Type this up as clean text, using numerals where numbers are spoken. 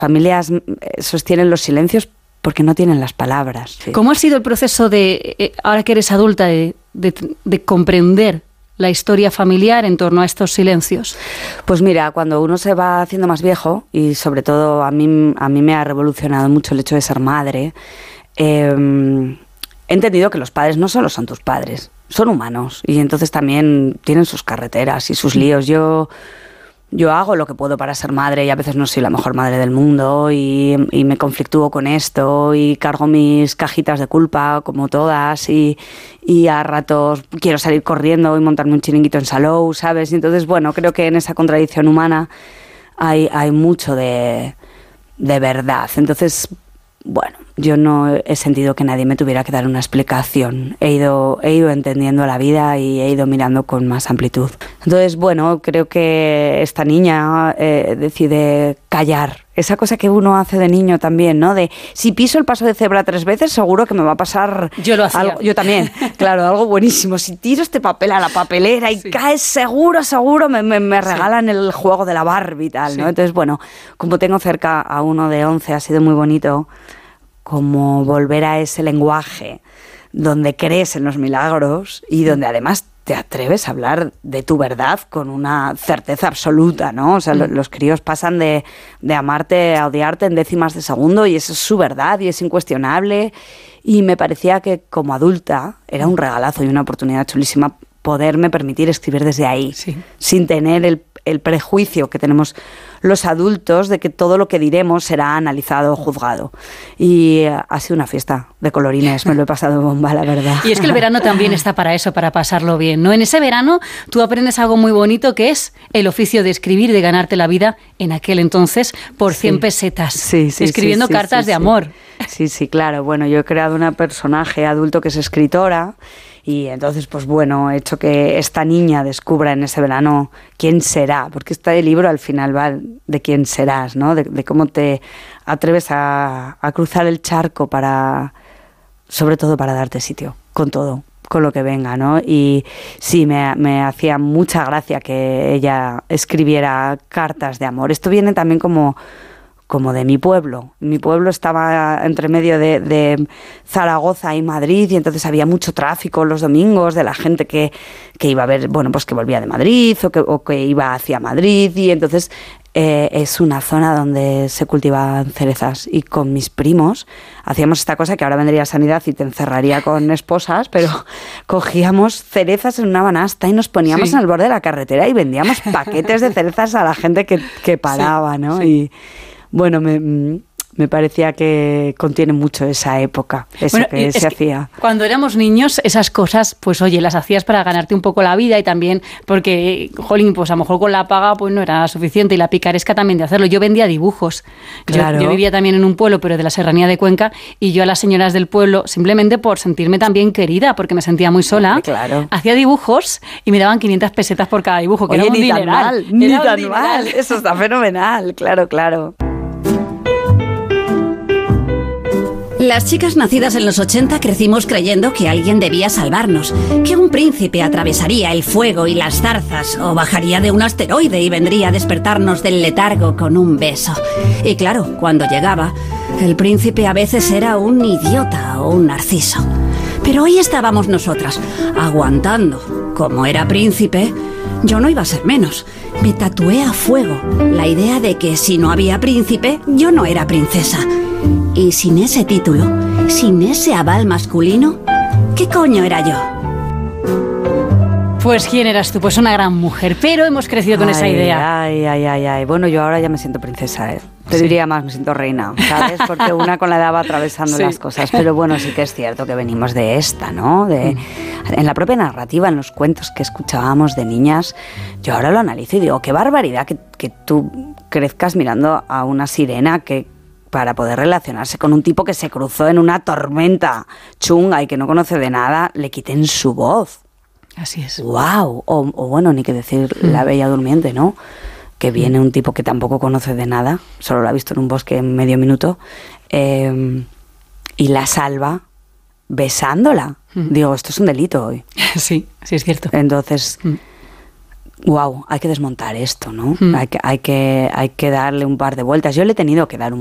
Familias sostienen los silencios porque no tienen las palabras. ¿Sí? ¿Cómo ha sido el proceso de, ahora que eres adulta, de comprender la historia familiar en torno a estos silencios? Pues mira, cuando uno se va haciendo más viejo, y sobre todo a mí me ha revolucionado mucho el hecho de ser madre, he entendido que los padres no solo son tus padres, son humanos, y entonces también tienen sus carreteras y sus líos. Yo hago lo que puedo para ser madre y a veces no soy la mejor madre del mundo y me conflictúo con esto y cargo mis cajitas de culpa como todas y a ratos quiero salir corriendo y montarme un chiringuito en Salou, ¿sabes? Y entonces, bueno, creo que en esa contradicción humana hay mucho de verdad. Entonces, bueno, yo no he sentido que nadie me tuviera que dar una explicación. He ido entendiendo la vida y he ido mirando con más amplitud. Entonces, bueno, creo que esta niña decide callar. Esa cosa que uno hace de niño también, ¿no? De si piso el paso de cebra 3 veces, seguro que me va a pasar... Yo lo hacía. Algo, yo también, claro, algo buenísimo. Si tiro este papel a la papelera y caes seguro, me regalan el juego de la Barbie y tal, ¿no? Entonces, bueno, como tengo cerca a uno de 11, ha sido muy bonito como volver a ese lenguaje donde crees en los milagros y donde además te atreves a hablar de tu verdad con una certeza absoluta, ¿no? O sea, los críos pasan de amarte a odiarte en décimas de segundo y eso es su verdad y es incuestionable. Y me parecía que como adulta era un regalazo y una oportunidad chulísima poderme permitir escribir desde ahí, sin tener el prejuicio que tenemos los adultos de que todo lo que diremos será analizado o juzgado. Y ha sido una fiesta de colorines, me lo he pasado bomba, la verdad. Y es que el verano también está para eso, para pasarlo bien, ¿no? En ese verano tú aprendes algo muy bonito que es el oficio de escribir, de ganarte la vida en aquel entonces por 100 pesetas, escribiendo cartas de amor. Sí, claro. Bueno, yo he creado una personaje adulto que es escritora. Y entonces, pues bueno, he hecho que esta niña descubra en ese verano quién será, porque este libro al final va de quién serás, ¿no? De cómo te atreves a cruzar el charco sobre todo para darte sitio, con todo, con lo que venga, ¿no? Y sí, me hacía mucha gracia que ella escribiera cartas de amor. Esto viene también como de mi pueblo. Mi pueblo estaba entre medio de Zaragoza y Madrid y entonces había mucho tráfico los domingos de la gente que iba a ver, bueno, pues que volvía de Madrid o que iba hacia Madrid y entonces es una zona donde se cultivan cerezas y con mis primos hacíamos esta cosa que ahora vendría Sanidad y te encerraría con esposas, pero cogíamos cerezas en una banasta y nos poníamos en el borde de la carretera y vendíamos paquetes de cerezas a la gente que paraba, ¿no? Sí. Y bueno, me parecía que contiene mucho esa época, eso bueno, que se hacía. Cuando éramos niños, esas cosas, pues oye, las hacías para ganarte un poco la vida y también porque, jolín, pues a lo mejor con la paga pues no era suficiente y la picaresca también de hacerlo. Yo vendía dibujos. Claro. Yo vivía también en un pueblo, pero de la Serranía de Cuenca, y yo a las señoras del pueblo, simplemente por sentirme también querida, porque me sentía muy sola, hacía dibujos y me daban 500 pesetas por cada dibujo, que oye, era un dineral. Ni tan mal, eso está fenomenal, claro. Las chicas nacidas en los 80 crecimos creyendo que alguien debía salvarnos, que un príncipe atravesaría el fuego y las zarzas o bajaría de un asteroide y vendría a despertarnos del letargo con un beso. Y claro, cuando llegaba, el príncipe a veces era un idiota o un narciso. Pero ahí estábamos nosotras, aguantando. Como era príncipe, yo no iba a ser menos. Me tatué a fuego la idea de que si no había príncipe, yo no era princesa. Y sin ese título, sin ese aval masculino, ¿qué coño era yo? Pues ¿quién eras tú? Pues una gran mujer, pero hemos crecido con esa idea. Ay. Bueno, yo ahora ya me siento princesa, ¿eh? Te diría más, me siento reina, ¿sabes? Porque una con la edad va atravesando las cosas. Pero bueno, sí que es cierto que venimos de esta, ¿no? En la propia narrativa, en los cuentos que escuchábamos de niñas, yo ahora lo analizo y digo, qué barbaridad que tú crezcas mirando a una sirena que para poder relacionarse con un tipo que se cruzó en una tormenta chunga y que no conoce de nada, le quiten su voz. Así es. ¡Wow! O bueno, ni que decir La Bella Durmiente, ¿no? Que viene un tipo que tampoco conoce de nada, solo lo ha visto en un bosque en medio minuto, y la salva besándola. Digo, esto es un delito hoy. Sí, es cierto. Entonces, wow, hay que desmontar esto, ¿no? Hay que darle un par de vueltas. Yo le he tenido que dar un